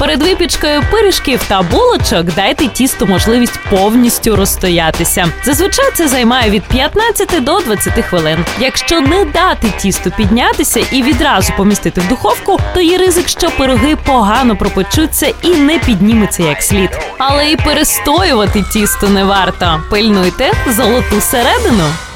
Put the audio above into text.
Перед випічкою пиріжків та булочок дайте тісту можливість повністю розстоятися. Зазвичай це займає від 15 до 20 хвилин. Якщо не дати тісту піднятися і відразу помістити в духовку, то є ризик, що пироги погано пропечуться і не підніметься як слід. Але і перестоювати тісто не варто. Пильнуйте золоту середину.